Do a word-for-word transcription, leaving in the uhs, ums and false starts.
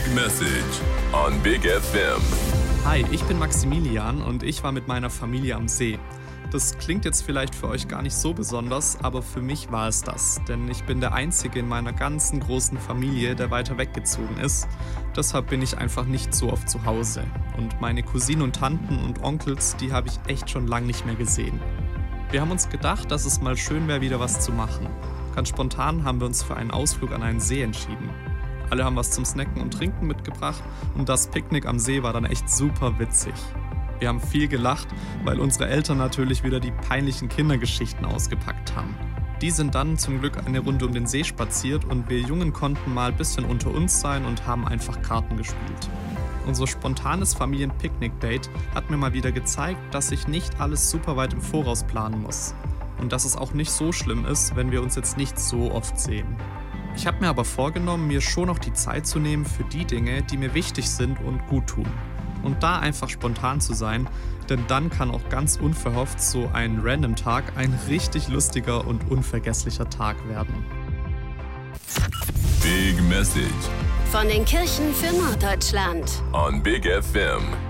Message on Big F M. Hi, ich bin Maximilian und ich war mit meiner Familie am See. Das klingt jetzt vielleicht für euch gar nicht so besonders, aber für mich war es das. Denn ich bin der Einzige in meiner ganzen großen Familie, der weiter weggezogen ist. Deshalb bin ich einfach nicht so oft zu Hause. Und meine Cousinen und Tanten und Onkels, die habe ich echt schon lange nicht mehr gesehen. Wir haben uns gedacht, dass es mal schön wäre, wieder was zu machen. Ganz spontan haben wir uns für einen Ausflug an einen See entschieden. Alle haben was zum Snacken und Trinken mitgebracht und das Picknick am See war dann echt super witzig. Wir haben viel gelacht, weil unsere Eltern natürlich wieder die peinlichen Kindergeschichten ausgepackt haben. Die sind dann zum Glück eine Runde um den See spaziert und wir Jungen konnten mal ein bisschen unter uns sein und haben einfach Karten gespielt. Unser spontanes Familien-Picknick-Date hat mir mal wieder gezeigt, dass ich nicht alles super weit im Voraus planen muss. Und dass es auch nicht so schlimm ist, wenn wir uns jetzt nicht so oft sehen. Ich habe mir aber vorgenommen, mir schon noch die Zeit zu nehmen für die Dinge, die mir wichtig sind und gut tun. Und da einfach spontan zu sein, denn dann kann auch ganz unverhofft so ein Random-Tag ein richtig lustiger und unvergesslicher Tag werden. Big Message Von den Kirchen für Norddeutschland. on Big F M.